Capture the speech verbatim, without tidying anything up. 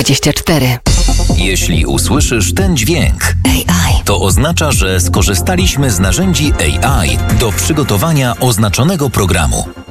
dwadzieścia cztery. Jeśli usłyszysz ten dźwięk, A I. to oznacza, że skorzystaliśmy z narzędzi A I do przygotowania oznaczonego programu.